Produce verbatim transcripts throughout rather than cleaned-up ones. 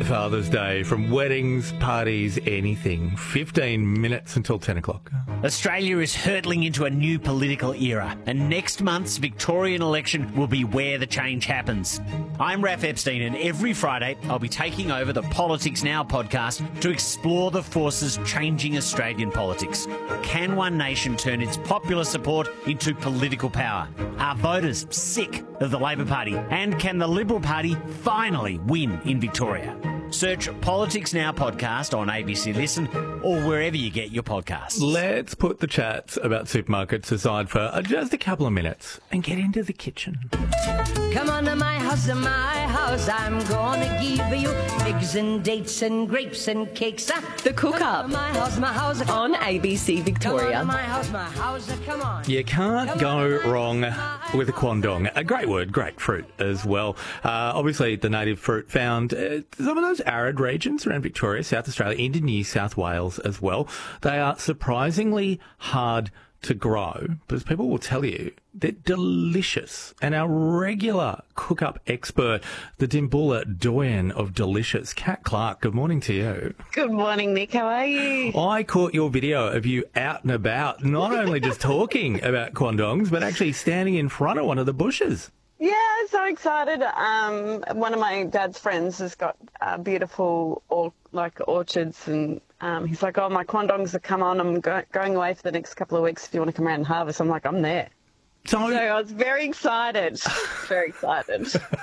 Father's Day, from weddings, parties, anything. fifteen minutes until ten o'clock. Australia is hurtling into a new political era, and next month's Victorian election will be where the change happens. I'm Raph Epstein, and every Friday I'll be taking over the Politics Now podcast to explore the forces changing Australian politics. Can one nation turn its popular support into political power? Are voters sick of the Labor Party? And can the Liberal Party finally win in Victoria? Search Politics Now podcast on A B C Listen or wherever you get your podcasts. Let's put the chats about supermarkets aside for just a couple of minutes and get into the kitchen. Come on to my house, to my house. I'm gonna give you figs and dates and grapes and cakes. The Cook Up My house, my house. on A B C Victoria. Come on to my house, my house. Come on. You can't go wrong with a quandong. A great word, great fruit as well. Uh, obviously, the native fruit found uh, some of those arid regions around Victoria, South Australia, into New South Wales as well. They are surprisingly hard to grow, but as people will tell you, they're delicious. And our regular cook-up expert, the Dimboola doyen of delicious, Kat Clark, good morning to you. Good morning, Nick. How are you? I caught your video of you out and about, not only just talking about quandongs, but actually standing in front of one of the bushes. Yeah, so excited. Um, one of my dad's friends has got uh, beautiful or, like orchards, and um, he's like, "Oh, my quandongs have come on. I'm go- going away for the next couple of weeks. If you want to come around and harvest," I'm like, "I'm there." So, So I was very excited. Very excited.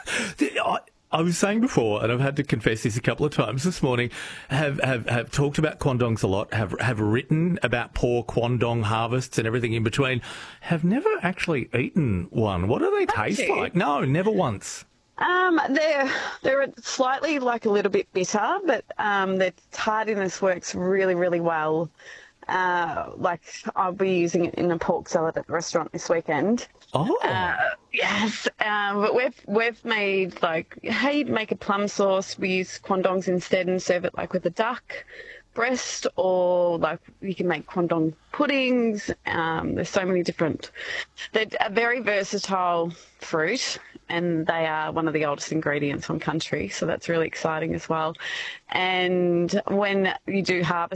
I, I was saying before, and I've had to confess this a couple of times this morning, have, have, have talked about quandongs a lot, have have written about poor quandong harvests and everything in between, have never actually eaten one. What do they taste you? like? No, never once. Um, they're they're slightly like a little bit bitter, but um, their tardiness works really, really well. Uh, like I'll be using it in a pork salad at the restaurant this weekend. Oh. Uh, yes, um, but we've we've made like, hey, make a plum sauce. We use quandongs instead and serve it like with a duck breast, or like you can make quandong puddings. Um, there's so many different. They're a very versatile fruit, and they are one of the oldest ingredients on country, so that's really exciting as well. And when you do harvest